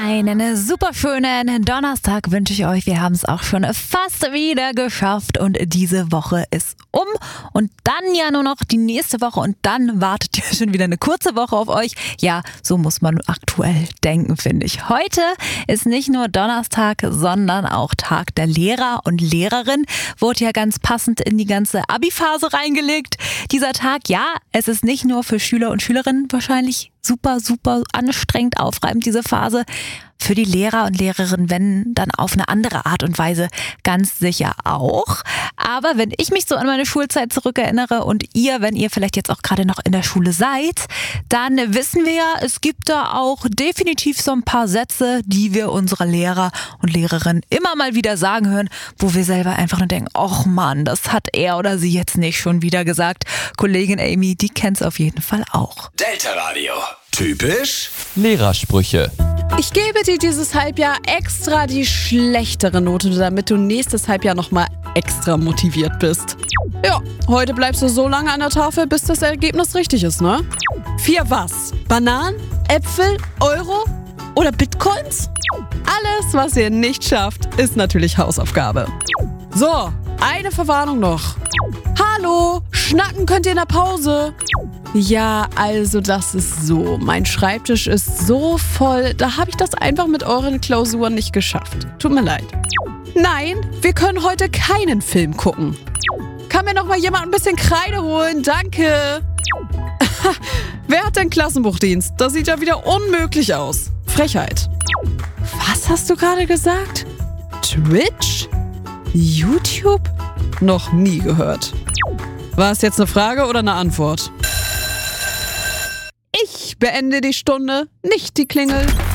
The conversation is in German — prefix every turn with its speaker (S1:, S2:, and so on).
S1: Einen super schönen Donnerstag wünsche ich euch. Wir haben es auch schon fast wieder geschafft und diese Woche ist um und dann ja nur noch die nächste Woche und dann wartet ja schon wieder eine kurze Woche auf euch. Ja, so muss man aktuell denken, finde ich. Heute ist nicht nur Donnerstag, sondern auch Tag der Lehrer und Lehrerin. Wurde ja ganz passend in die ganze Abi-Phase reingelegt. Dieser Tag, ja, es ist nicht nur für Schüler und Schülerinnen wahrscheinlich super anstrengend, aufreibend, diese Phase. Für die Lehrer und Lehrerinnen, wenn dann auf eine andere Art und Weise ganz sicher auch. Aber wenn ich mich so an meine Schulzeit zurückerinnere und ihr, wenn ihr vielleicht jetzt auch gerade noch in der Schule seid, dann wissen wir ja, es gibt da auch definitiv so ein paar Sätze, die wir unserer Lehrer und Lehrerinnen immer mal wieder sagen hören, wo wir selber einfach nur denken, och Mann, das hat er oder sie jetzt nicht schon wieder gesagt. Kollegin Amy, die kennt's auf jeden Fall auch.
S2: Delta Radio. Typisch
S3: Lehrersprüche.
S4: Ich gebe dir dieses Halbjahr extra die schlechtere Note, damit du nächstes Halbjahr nochmal extra motiviert bist. Ja, heute bleibst du so lange an der Tafel, bis das Ergebnis richtig ist, ne? 4 was? Bananen? Äpfel? Euro? Oder Bitcoins? Alles, was ihr nicht schafft, ist natürlich Hausaufgabe. So, eine Verwarnung noch. Hallo, schnacken könnt ihr in der Pause. Ja, also das ist so. Mein Schreibtisch ist so voll, da habe ich das einfach mit euren Klausuren nicht geschafft. Tut mir leid. Nein, wir können heute keinen Film gucken. Kann mir noch mal jemand ein bisschen Kreide holen? Danke. Wer hat denn Klassenbuchdienst? Das sieht ja wieder unmöglich aus. Frechheit. Was hast du gerade gesagt? Twitch? YouTube? Noch nie gehört. War es jetzt eine Frage oder eine Antwort? Ich beende die Stunde, nicht die Klingel.